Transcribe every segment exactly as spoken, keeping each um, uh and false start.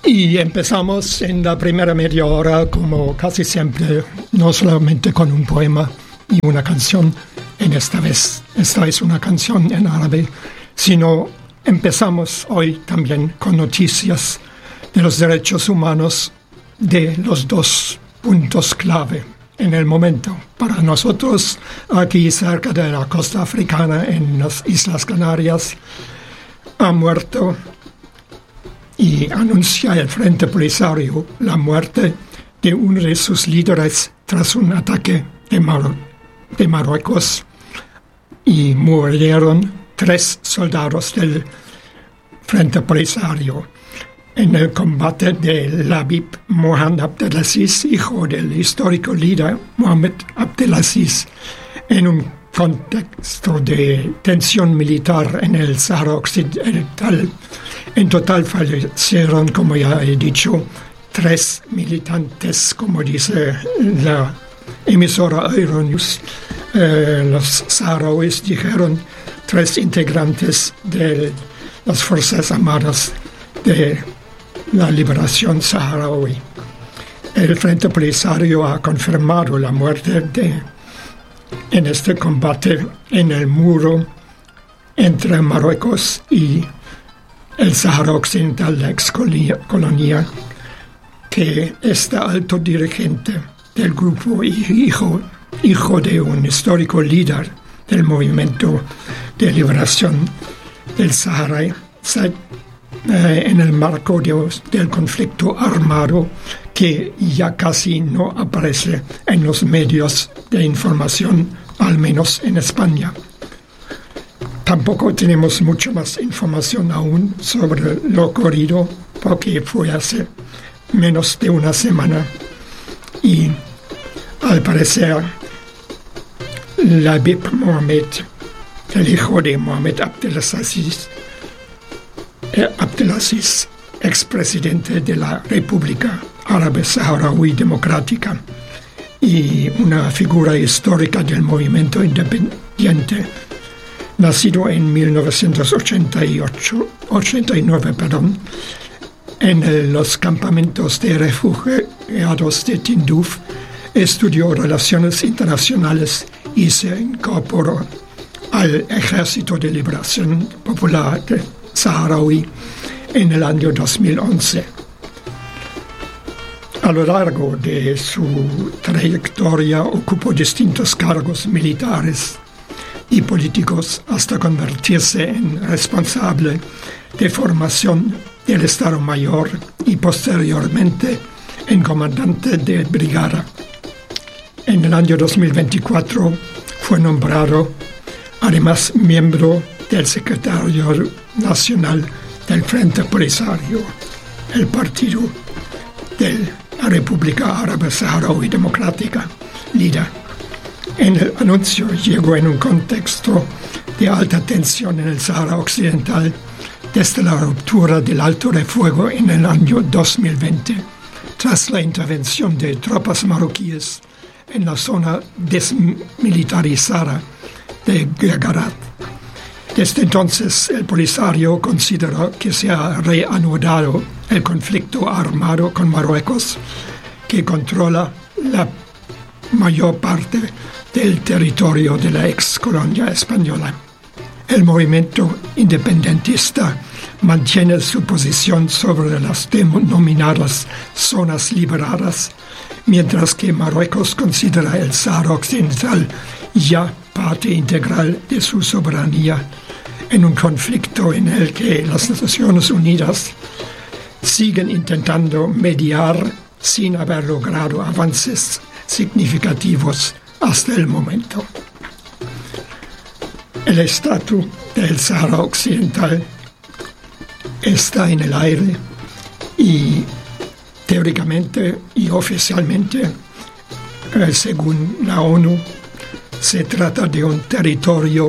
Y empezamos en la primera media hora, como casi siempre, no solamente con un poema y una canción, en esta vez, esta es una canción en árabe, sino empezamos hoy también con noticias de los derechos humanos de los dos puntos clave en el momento. Para nosotros, aquí cerca de la costa africana, en las Islas Canarias, ha muerto y anuncia el Frente Polisario la muerte de uno de sus líderes tras un ataque de, Mar- de Marruecos, y murieron tres soldados del Frente Polisario en el combate de Labib Mohamed Abdelaziz, hijo del histórico líder Mohamed Abdelaziz, en un contexto de tensión militar en el Sahara Occidental. En total fallecieron, como ya he dicho, tres militantes, como dice la emisora Euronews. Eh, los saharauis dijeron tres integrantes de las Fuerzas Armadas de la Liberación Saharaui. El Frente Polisario ha confirmado la muerte de, en este combate en el muro entre Marruecos y el Sahara Occidental, la ex colonia, que este alto dirigente del grupo, hijo, hijo de un histórico líder del movimiento de liberación del Sahara, se, eh, en el marco de, del conflicto armado que ya casi no aparece en los medios de información, al menos en España. Tampoco tenemos mucho más información aún sobre lo ocurrido, porque fue hace menos de una semana y al parecer Labib Mohamed, el hijo de Mohamed Abdelaziz, eh, Abdelaziz, expresidente de la República Árabe Saharaui Democrática y una figura histórica del movimiento independiente, nacido en mil novecientos ochenta y ocho, ochenta y nueve, perdón, en los campamentos de refugiados de Tinduf, estudió relaciones internacionales y se incorporó al Ejército de Liberación Popular de Saharaui en el año dos mil once. A lo largo de su trayectoria ocupó distintos cargos militares y políticos hasta convertirse en responsable de formación del Estado Mayor y posteriormente en comandante de brigada. En el año dos mil veinticuatro fue nombrado además miembro del Secretario Nacional del Frente Polisario, el partido de la República Árabe Saharaui Democrática, líder. En el anuncio llegó en un contexto de alta tensión en el Sahara Occidental desde la ruptura del alto de fuego en el año dos mil veinte, tras la intervención de tropas marroquíes en la zona desmilitarizada de Guergarat. Desde entonces, el Polisario consideró que se ha reanudado el conflicto armado con Marruecos, que controla la mayor parte del territorio de la ex colonia española. El movimiento independentista mantiene su posición sobre las denominadas zonas liberadas, mientras que Marruecos considera el Sahara Occidental ya parte integral de su soberanía, en un conflicto en el que las Naciones Unidas siguen intentando mediar sin haber logrado avances significativos hasta el momento. El estatus del Sahara Occidental está en el aire y teóricamente y oficialmente, eh, según la ONU, se trata de un territorio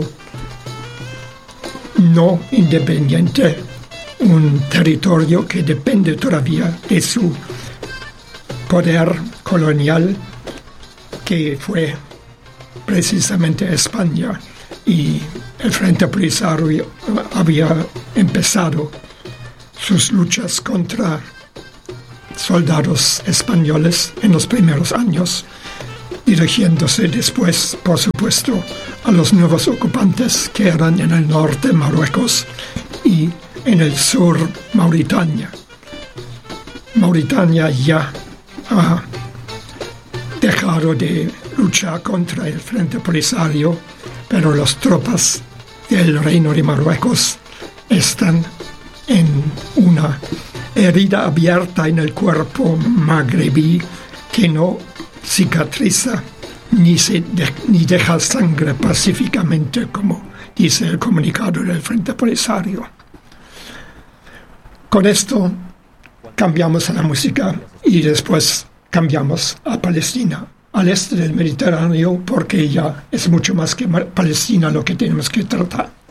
no independiente, un territorio que depende todavía de su poder colonial, que fue precisamente España, y el Frente Polisario había empezado sus luchas contra soldados españoles en los primeros años, dirigiéndose después, por supuesto, a los nuevos ocupantes que eran en el norte Marruecos y en el sur Mauritania. Mauritania ya ha dejado de luchar contra el Frente Polisario, pero las tropas del Reino de Marruecos están en una herida abierta en el cuerpo magrebí que no cicatriza ni, se de, ni deja sangre pacíficamente, como dice el comunicado del Frente Polisario. Con esto cambiamos a la música y después cambiamos a Palestina, al este del Mediterráneo, porque ya es mucho más que Palestina lo que tenemos que tratar.